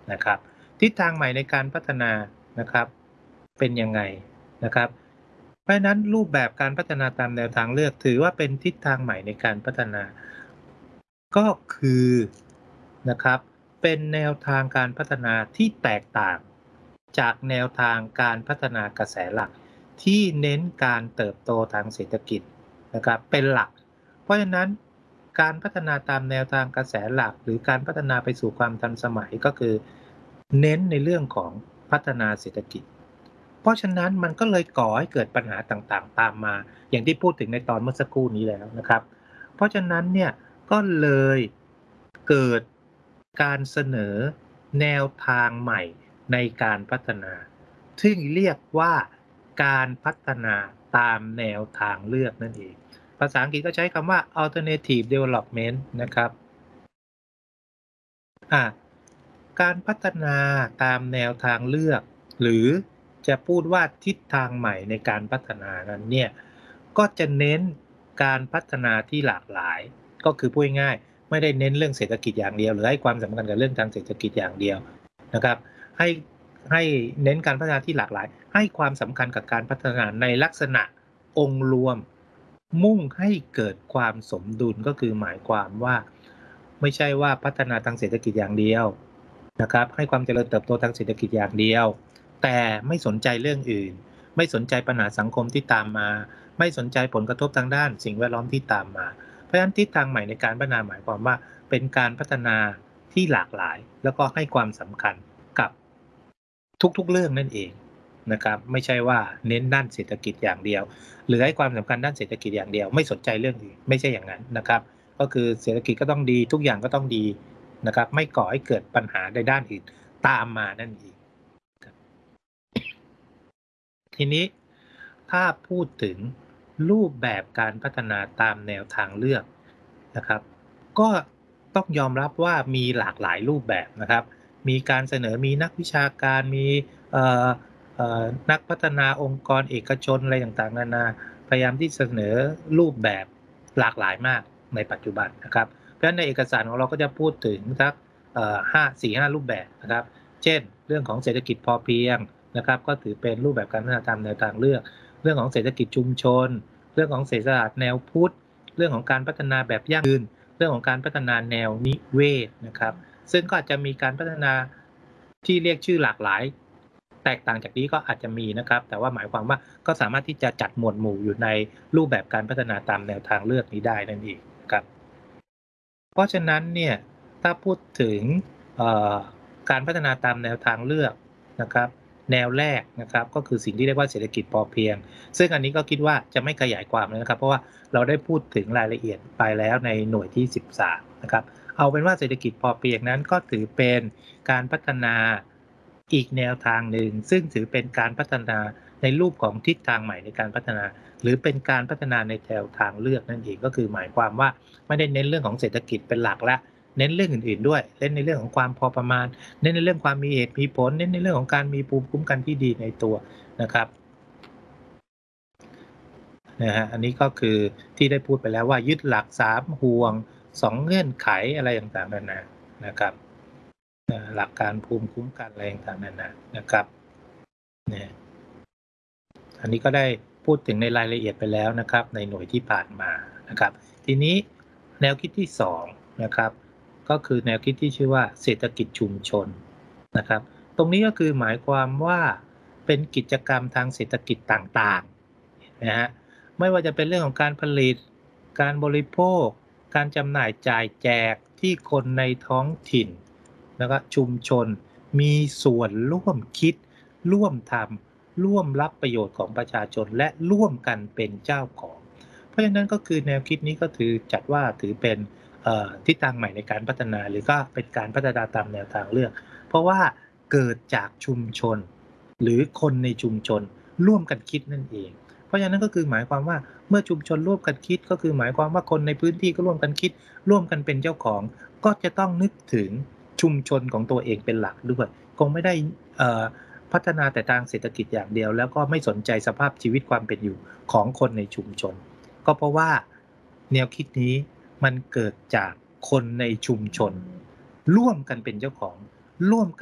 นะครับทิศทางใหม่ในการพัฒนานะครับเป็นยังไงนะครับเพราะฉะนั้นรูปแบบการพัฒนาตามแนวทางเลือกถือว่าเป็นทิศทางใหม่ในการพัฒนาก็คือนะครับเป็นแนวทางการพัฒนาที่แตกต่างจากแนวทางการพัฒนากระแสหลักที่เน้นการเติบโตทางเศรษฐกิจนะครับเป็นหลัก เพราะฉะนั้นการพัฒนาตามแนวทางกระแสหลักหรือการพัฒนาไปสู่ความทันสมัยก็คือเน้นในเรื่องของพัฒนาเศรษฐกิจเพราะฉะนั้นมันก็เลยก่อให้เกิดปัญหาต่างๆตามมาอย่างที่พูดถึงในตอนเมื่อสักครู่นี้แล้วนะครับเพราะฉะนั้นเนี่ยก็เลยเกิดการเสนอแนวทางใหม่ในการพัฒนาซึ่งเรียกว่าการพัฒนาตามแนวทางเลือกนั่นเอง ภาษาอังกฤษก็ใช้คำว่า alternative development นะครับอ่าการพัฒนาตามแนวทางเลือกหรือจะพูดว่าทิศทางใหม่ในการพัฒนานั้นเนี่ยก็จะเน้นการพัฒนาที่หลากหลายก็คือพูดง่ายๆไม่ได้เน้นเรื่องเศรษฐกิจอย่างเดียวหรือให้ความสำคัญกับเรื่องทางเศรษฐกิจอย่างเดียวนะครับให้ให้เน้นการพัฒนาที่หลากหลายให้ความสำคัญกับการพัฒนาในลักษณะองค์รวมมุ่งให้เกิดความสมดุลก็คือหมายความว่าไม่ใช่ว่าพัฒนาทางเศรษฐกิจอย่างเดียวนะครับให้ความเจริญเติบโตทางเศรษฐกิจอย่างเดียวแต่ไม่สนใจเรื่องอื่นไม่สนใจปัญหาสังคมที่ตามมาไม่สนใจผลกระทบทางด้านสิ่งแวดล้อมที่ตามมาเพราะฉะนั้นทิศทางใหม่ในการพัฒนาหมายความว่าเป็นการพัฒนาที่หลากหลายแล้วก็ให้ความสำคัญกับทุกๆเรื่องนั่นเองนะครับไม่ใช่ว่าเน้นด้านเศรษฐกิจอย่างเดียว หรือให้ความสำคัญด้านเศรษฐกิจอย่างเดียวไม่สนใจเรื่องอื่นไม่ใช่อย่างนั้นนะครับก็คือเศรษฐกิจก็ต้องดีทุกอย่างก็ต้องดีนะครับไม่ก่อให้เกิดปัญหาในด้านอื่นตามมานั่นเองทีนี้ถ้าพูดถึงรูปแบบการพัฒนาตามแนวทางเลือกนะครับก็ต้องยอมรับว่ามีหลากหลายรูปแบบนะครับมีการเสนอมีนักวิชาการมีเอ่อนักพัฒนาองค์กรเอกชนอะไรต่างๆนานา พยายามที่เสนอรูปแบบหลากหลายมากในปัจจุบันนะครับเพราะฉะนั้นในเอกสารของเราก็จะพูดถึงสัก4-5รูปแบบนะครับเช่นเรื่องของเศรษฐกิจพอเพียงนะครับก็ถือเป็นรูปแบบการพัฒนาตามแนวทางเลือกเรื่องของเศรษฐกิจชุมชนเรื่องของเศรษฐศาสตร์แนวพุทธเรื่องของการพัฒนาแบบยั่งยืนเรื่องของการพัฒนาแนวนิเวศนะครับซึ่งก็อาจจะมีการพัฒนาที่เรียกชื่อหลากหลายแตกต่างจากนี้ก็อาจจะมีนะครับแต่ว่าหมายความว่าก็สามารถที่จะจัดหมวดหมู่อยู่ในรูปแบบการพัฒนาตามแนวทางเลือกนี้ได้นั่นเองครับเพราะฉะนั้นเนี่ยถ้าพูดถึงการพัฒนาตามแนวทางเลือกนะครับแนวแรกนะครับก็คือสิ่งที่เรียกว่าเศรษฐกิจพอเพียงซึ่งอันนี้ก็คิดว่าจะไม่ขยายความแล้วนะครับเพราะว่าเราได้พูดถึงรายละเอียดไปแล้วในหน่วยที่13นะครับเอาเป็นว่าเศรษฐกิจพอเพียงนั้นก็ถือเป็นการพัฒนาอีกแนวทางหนึ่งซึ่งถือเป็นการพัฒนาในรูปของทิศทางใหม่ในการพัฒนาหรือเป็นการพัฒนาในแนวทางเลือกนั่นเองก็คือหมายความว่าไม่ได้เน้นเรื่องของเศรษฐกิจเป็นหลักแล้วเน้นเรื่องอื่นๆด้วยเน้นในเรื่องของความพอประมาณเน้นในเรื่องความมีเหตุมีผลเน้นในเรื่องของการมีภูมิคุ้มกันที่ดีในตัวนะครับนะฮะอันนี้ก็คือที่ได้พูดไปแล้วว่ายึดหลัก3ห่วง2เงื่อนไขอะไรต่างๆนานานะครับหลักการภูมิคุ้มกันอะไรต่างๆนานานะครับเนี่ยอันนี้ก็ได้พูดถึงในรายละเอียดไปแล้วนะครับในหน่วยที่ผ่านมานะครับทีนี้แนวคิดที่2นะครับก็คือแนวคิดที่ชื่อว่าเศรษฐกิจชุมชนนะครับตรงนี้ก็คือหมายความว่าเป็นกิจกรรมทางเศรษฐกิจต่างๆนะฮะไม่ว่าจะเป็นเรื่องของการผลิตการบริโภคการจำหน่ายจ่ายแจกที่คนในท้องถิ่น แล้วก็ชุมชนมีส่วนร่วมคิดร่วมทำร่วมรับประโยชน์ของประชาชนและร่วมกันเป็นเจ้าของเพราะฉะนั้นก็คือแนวคิดนี้ก็ถือจัดว่าถือเป็นทิศทางใหม่ในการพัฒนาหรือก็เป็นการพัฒนาตามแนวทางเลือกเพราะว่าเกิดจากชุมชนหรือคนในชุมชนร่วมกันคิดนั่นเองเพราะฉะนั้นก็คือหมายความว่าเมื่อชุมชนร่วมกันคิดก็คือหมายความว่าคนในพื้นที่ก็ร่วมกันคิดร่วมกันเป็นเจ้าของก็จะต้องนึกถึง ชุมชนของตัวเองเป็นหลักด้วยคงไม่ได้พัฒนาแต่ทางเศรษฐกิจอย่างเดียวแล้วก็ไม่สนใจสภาพชีวิตความเป็นอยู่ของคนในชุมชนก็เพราะว่าแนวคิดนี้มันเกิดจากคนในชุมชนร่วมกันเป็นเจ้าของร่วม